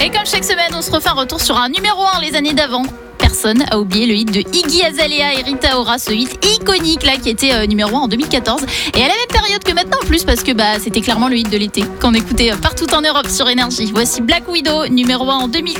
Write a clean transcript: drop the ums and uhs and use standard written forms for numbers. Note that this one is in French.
Et comme chaque semaine, on se refait un retour sur un numéro 1 les années d'avant. Personne a oublié le hit de Iggy Azalea et Rita Ora, ce hit iconique là qui était numéro 1 en 2014 et à la même période que maintenant en plus parce que c'était clairement le hit de l'été qu'on écoutait partout en Europe sur Énergie. Voici Black Widow numéro 1 en 2014.